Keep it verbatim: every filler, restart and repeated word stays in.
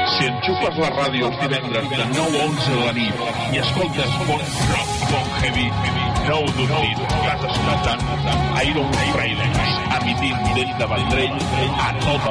Si enxufes la ràdio els divendres de nou a onze de la nit i escoltes bon rock, bon heavy, no ho dubtis, estàs escoltant Iron Raiders, emitint des de Vendrell a tot